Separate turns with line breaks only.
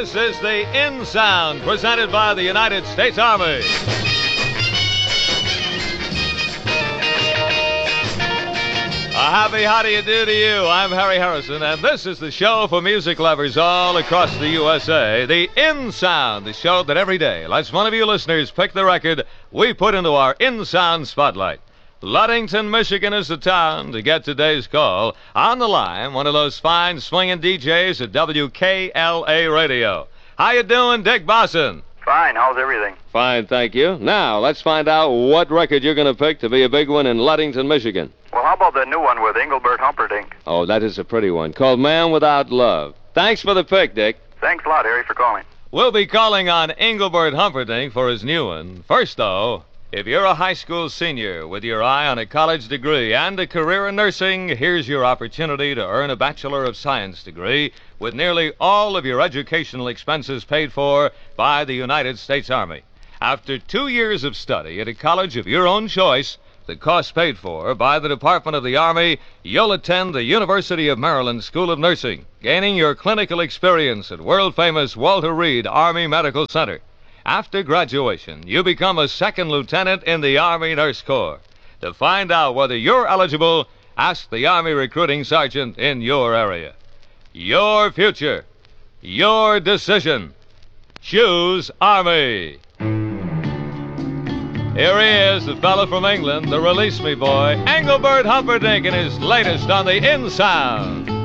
This is the In Sound, presented by the United States Army. A happy how do you do to you. I'm Harry Harrison, and this is the show for music lovers all across the USA. The In Sound, the show that every day lets one of you listeners pick the record we put into our In Sound spotlight. Ludington, Michigan is the town to get today's call. On the line, one of those fine swinging DJs at WKLA Radio. How you doing, Dick Bosson?
Fine. How's everything?
Fine, thank you. Now, let's find out what record you're going to pick to be a big one in Ludington, Michigan.
Well, how about the new one with Engelbert Humperdinck?
Oh, that is a pretty one, called Man Without Love. Thanks for the pick, Dick.
Thanks a lot, Harry, for calling.
We'll be calling on Engelbert Humperdinck for his new one. First, though, if you're a high school senior with your eye on a college degree and a career in nursing, here's your opportunity to earn a Bachelor of Science degree with nearly all of your educational expenses paid for by the United States Army. After 2 years of study at a college of your own choice, the cost paid for by the Department of the Army, you'll attend the University of Maryland School of Nursing, gaining your clinical experience at world-famous Walter Reed Army Medical Center. After graduation, you become a second lieutenant in the Army Nurse Corps. To find out whether you're eligible, ask the Army recruiting sergeant in your area. Your future, your decision. Choose Army. Here he is, the fellow from England, the Release Me boy, Engelbert Humperdinck, in his latest on the In Sound.